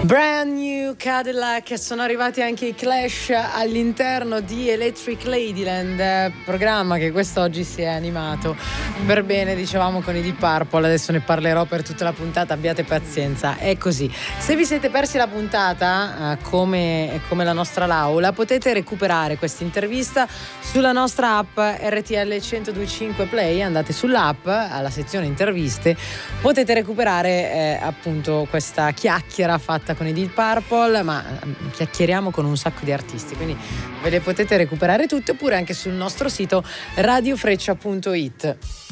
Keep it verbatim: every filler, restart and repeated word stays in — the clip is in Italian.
Brand New Cadillac, sono arrivati anche i Clash all'interno di Electric Ladyland, programma che quest'oggi si è animato per bene, dicevamo, con i Deep Purple. Adesso ne parlerò per tutta la puntata, abbiate pazienza, è così. Se vi siete persi la puntata, eh, come, come la nostra Laura, potete recuperare questa intervista sulla nostra app R T L centodue e cinque Play. Andate sull'app, alla sezione interviste, potete recuperare eh, appunto questa chiacchiera fatta con i Deep Purple, ma chiacchieriamo con un sacco di artisti, quindi ve le potete recuperare tutte, oppure anche sul nostro sito radiofreccia punto it.